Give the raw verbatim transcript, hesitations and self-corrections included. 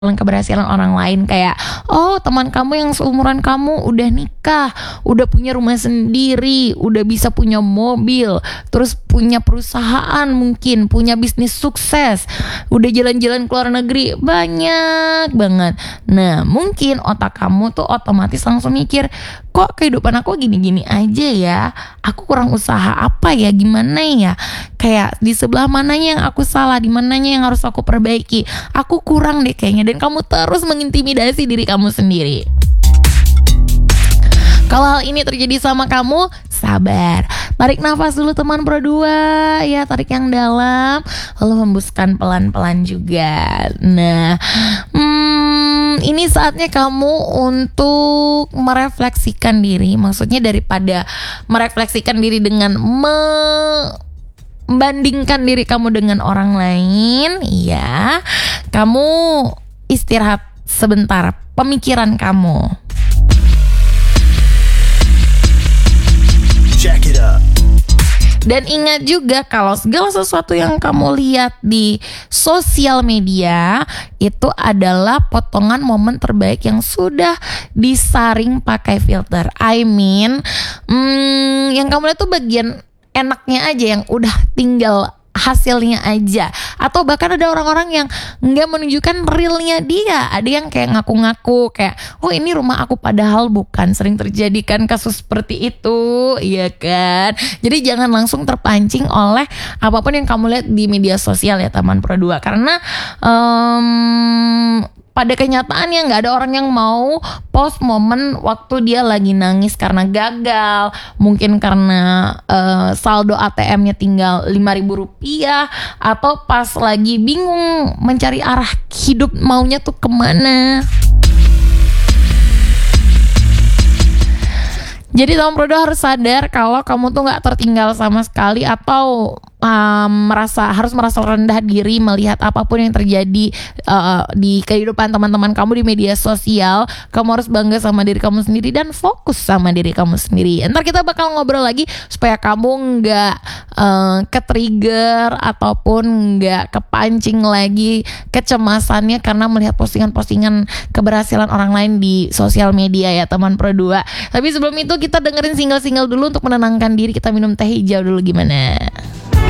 keberhasilan orang lain, kayak oh teman kamu yang seumuran kamu udah nikah, udah punya rumah sendiri, udah bisa punya mobil, terus punya perusahaan, mungkin punya bisnis sukses, udah jalan-jalan ke luar negeri, banyak banget. Nah mungkin otak kamu tuh otomatis langsung mikir, kok kehidupan aku gini-gini aja ya, aku kurang usaha apa ya, gimana ya, kayak di sebelah mananya yang aku salah, di mananya yang harus aku perbaiki, aku kurang deh kayaknya. Dan kamu terus mengintimidasi diri kamu sendiri. Kalau hal ini terjadi sama kamu, sabar, tarik nafas dulu teman Pro dua, ya tarik yang dalam, lalu hembuskan pelan-pelan juga. Nah, hmm, ini saatnya kamu untuk merefleksikan diri. Maksudnya daripada merefleksikan diri dengan membandingkan diri kamu dengan orang lain, ya, kamu istirahat sebentar pemikiran kamu. Check it up. Dan ingat juga kalau segala sesuatu yang kamu lihat di sosial media itu adalah potongan momen terbaik yang sudah disaring pakai filter. I mean, hmm, yang kamu lihat tuh bagian enaknya aja, yang udah tinggal hasilnya aja. Atau bahkan ada orang-orang yang nggak menunjukkan realnya dia. Ada yang kayak ngaku-ngaku kayak, oh ini rumah aku, padahal bukan. Sering terjadi kan kasus seperti itu, iya kan. Jadi jangan langsung terpancing oleh apapun yang kamu lihat di media sosial ya teman Pro dua. Karena um, pada kenyataannya nggak ada orang yang mau post momen waktu dia lagi nangis karena gagal, mungkin karena uh, saldo A T M-nya tinggal lima ribu rupiah, atau pas lagi bingung mencari arah hidup maunya tuh kemana. Jadi teman Pro dua harus sadar kalau kamu tuh nggak tertinggal sama sekali, atau um, merasa harus merasa rendah diri melihat apapun yang terjadi uh, di kehidupan teman-teman kamu di media sosial. Kamu harus bangga sama diri kamu sendiri dan fokus sama diri kamu sendiri. Ntar kita bakal ngobrol lagi supaya kamu nggak uh, ke-trigger ataupun nggak kepancing lagi kecemasannya karena melihat postingan-postingan keberhasilan orang lain di sosial media ya teman Pro dua. Tapi sebelum itu kita dengerin single-single dulu untuk menenangkan diri. Kita minum teh hijau dulu, gimana?